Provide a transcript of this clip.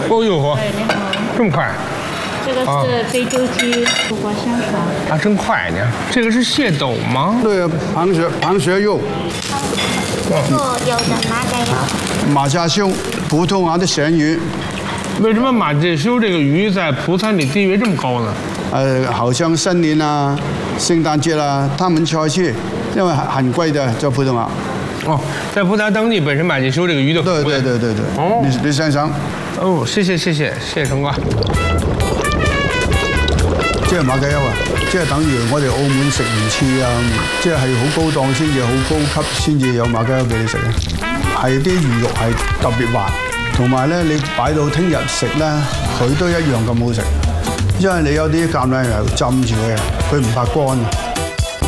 哦呦呵， 哎，你好， 这么快这个是非洲鸡苦瓜香肠， 啊，真快呢！这个是蟹斗吗？ 对，螃蟹肉、 这个有的马仔肉， 马甲胸、葡萄牙的咸鱼。 为什么马介休这个鱼在葡餐里地位这么高呢？ 好像新年啊、圣诞节啦，他们才去，因为很贵的，在葡萄牙。 哦，在葡萄牙当地本身马介休这个鱼就很贵。 对。 哦， 你想想， 哦，謝謝成哥。 即係馬雞優啊，即係等於我哋澳門食魚翅啊，即係好高檔先至好高級先至有馬雞優俾你食啊。係啲魚肉係特別滑，同埋咧你擺到聽日食咧，佢都一樣咁好食，因為你有啲橄欖油浸住佢啊，佢唔怕乾啊。